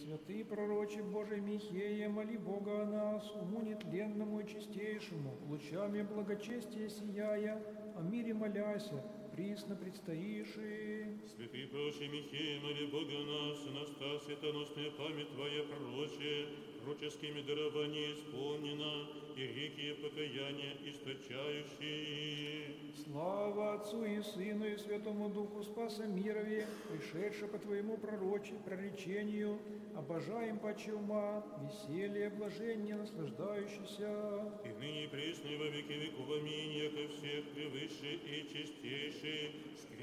Святый пророче Божий Михея, моли Бога о нас, уму нетленному и чистейшему, лучами благочестия сияя, о мире моляся, присно предстоиши. Святый пророче Михея, моли Бога о нас, и наста светоносная память Твоя, пророче, пророческими дарованиями исполнена, и реки покаяния источающие. Слава Отцу и Сыну и Святому Духу Спаса мирове, пришедше по Твоему проречению, обожаем паче ума, веселье, блажение, наслаждающийся. И ныне и пресно, и во веки веков, аминь, яко всех превыше и чистейший,